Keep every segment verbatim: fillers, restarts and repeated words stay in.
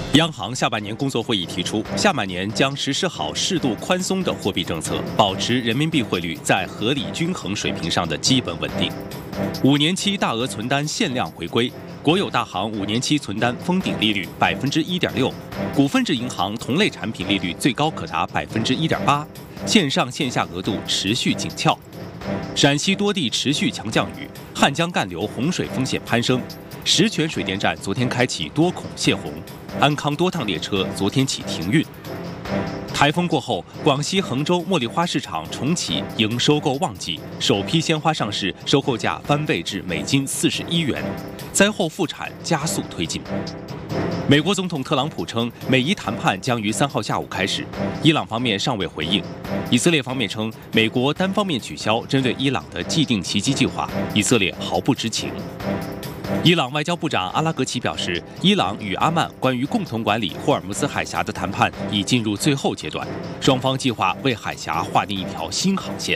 央行下半年工作会议提出，下半年将实施好适度宽松的货币政策，保持人民币汇率在合理均衡水平上的基本稳定。五年期大额存单限量回归，国有大行五年期存单封顶利率百分之一点六，股份制银行同类产品利率最高可达百分之一点八，线上线下额度持续紧俏。陕西多地持续强降雨，汉江干流洪水风险攀升。石泉水电站昨天开启多孔泄洪，安康多趟列车昨天起停运。台风过后，广西衡州茉莉花市场重启迎收购旺季，首批鲜花上市，收购价翻倍至每斤四十一元，灾后复产加速推进。美国总统特朗普称，美伊谈判将于三号下午开始，伊朗方面尚未回应。以色列方面称，美国单方面取消针对伊朗的既定袭击计划，以色列毫不知情。伊朗外交部长阿拉格齐表示，伊朗与阿曼关于共同管理霍尔木兹海峡的谈判已进入最后阶段，双方计划为海峡划定一条新航线。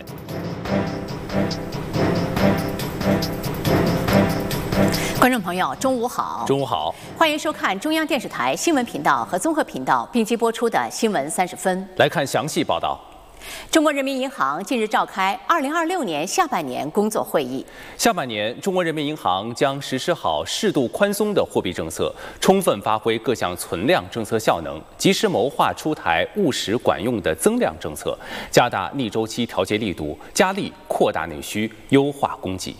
观众朋友，中午好！ 中午好， 欢迎收看中央电视台新闻频道和综合频道并机播出的《新闻三十分》。 来看详细报道。 中国人民银行近日召开二零二六年下半年工作会议。 下半年，中国人民银行将实施好适度宽松的货币政策，充分发挥各项存量政策效能，及时谋划出台务实管用的增量政策，加大逆周期调节力度，加力扩大内需，优化供给。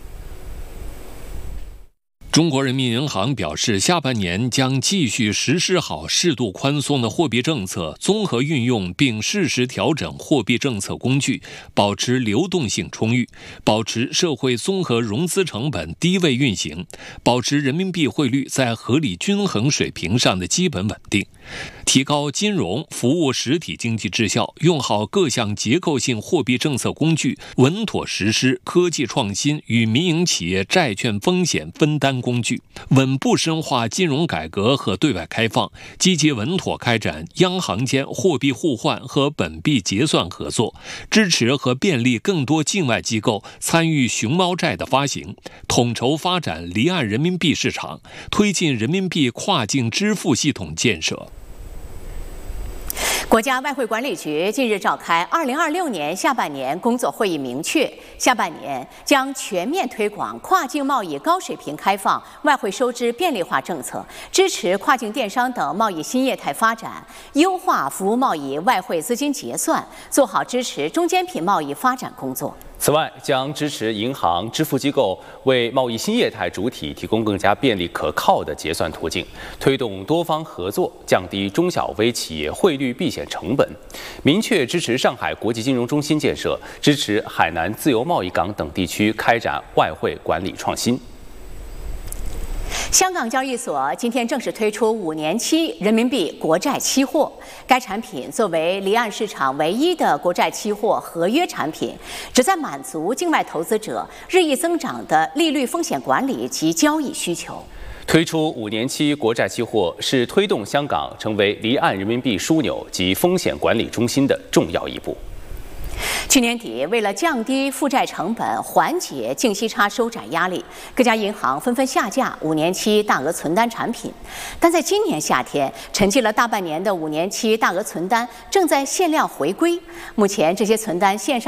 中国人民银行表示，下半年将继续实施好适度宽松的货币政策，综合运用并适时调整货币政策工具，保持流动性充裕，保持社会综合融资成本低位运行，保持人民币汇率在合理均衡水平上的基本稳定，提高金融服务实体经济质效，用好各项结构性货币政策工具，稳妥实施科技创新与民营企业债券风险分担工具，稳步深化金融改革和对外开放，积极稳妥开展央行间货币互换和本币结算合作，支持和便利更多境外机构参与熊猫债的发行，统筹发展离岸人民币市场，推进人民币跨境支付系统建设。 国家外汇管理局近日召开二零二六年下半年工作会议，明确下半年将全面推广跨境贸易高水平开放、外汇收支便利化政策，支持跨境电商等贸易新业态发展，优化服务贸易外汇资金结算，做好支持中间品贸易发展工作。 此外，将支持银行、支付机构为贸易新业态主体提供更加便利可靠的结算途径，推动多方合作，降低中小微企业汇率避险成本。明确支持上海国际金融中心建设，支持海南自由贸易港等地区开展外汇管理创新。 香港交易所今天正式推出五年期人民币国债期货，该产品作为离岸市场唯一的国债期货合约产品，旨在满足境外投资者日益增长的利率风险管理及交易需求。 推出五年期国债期货是推动香港成为离岸人民币枢纽及风险管理中心的重要一步。 去年底，为了降低负债成本、缓解净息差收窄压力，各家银行纷纷下架五年期大额存单产品。但在今年夏天，沉寂了大半年的五年期大额存单正在限量回归。目前，这些存单线上